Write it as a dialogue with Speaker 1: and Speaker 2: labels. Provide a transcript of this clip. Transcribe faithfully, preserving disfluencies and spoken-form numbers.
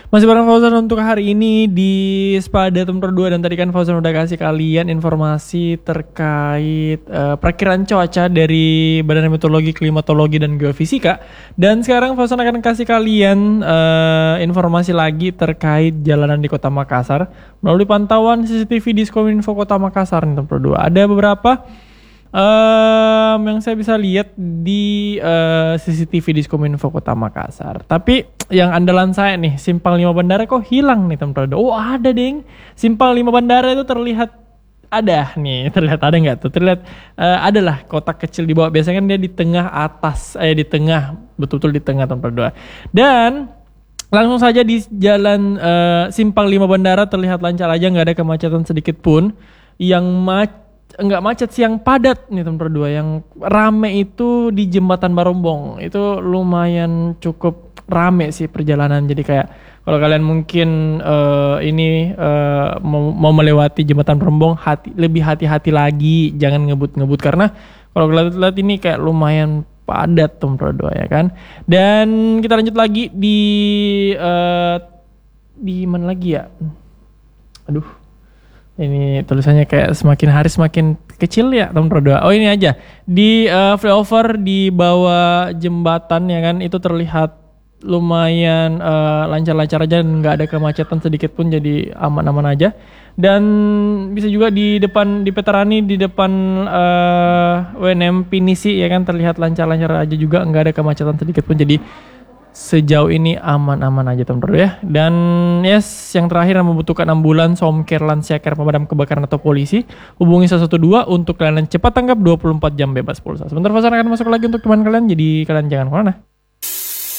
Speaker 1: Masih bareng Fauzan untuk hari ini di Spada Tempur dua. Dan tadi kan Fauzan udah kasih kalian informasi terkait uh, perkiraan cuaca dari Badan Meteorologi, Klimatologi, dan Geofisika. Dan sekarang Fauzan akan kasih kalian uh, informasi lagi terkait jalanan di Kota Makassar melalui pantauan C C T V di Diskominfo Kota Makassar nih Tempur dua. Ada beberapa Um, yang saya bisa lihat di uh, C C T V di Diskominfo Kota Makassar. Tapi yang andalan saya nih, Simpang lima Bandara kok hilang nih teman-teman. Oh ada deng, Simpang lima Bandara itu terlihat ada nih, terlihat ada nggak tuh? Terlihat uh, adalah kotak kecil di bawah. Biasanya kan dia di tengah atas, eh di tengah, betul-betul di tengah teman-teman. Dan langsung saja di jalan uh, Simpang lima Bandara terlihat lancar aja, nggak ada kemacetan sedikit pun. Yang macet enggak macet sih, yang padat nih teman berdua. Yang rame itu di Jembatan Barombong. Itu lumayan cukup rame sih perjalanan. Jadi kayak kalau kalian mungkin uh, ini uh, mau, mau melewati Jembatan Barombong, hati, lebih hati-hati lagi, jangan ngebut-ngebut karena kalau kalian lihat ini kayak lumayan padat teman berdua ya kan. Dan kita lanjut lagi di uh, di mana lagi ya? Aduh. Ini tulisannya kayak semakin hari semakin kecil ya teman berdua. Oh ini aja di uh, flyover di bawah jembatan ya kan, itu terlihat lumayan uh, lancar-lancar aja, nggak ada kemacetan sedikit pun, jadi aman-aman aja. Dan bisa juga di depan di Petarani, di depan uh, W N M Pinisi ya kan, terlihat lancar-lancar aja juga, nggak ada kemacetan sedikit pun, jadi sejauh ini aman-aman aja teman-teman ya. Dan yes, yang terakhir yang membutuhkan ambulans, home care, lansia care, pemadam kebakaran atau polisi, hubungi satu satu dua untuk layanan cepat tanggap dua puluh empat jam bebas pulsa. Sebentar Fauzan akan masuk lagi untuk teman kalian, jadi kalian jangan kemana.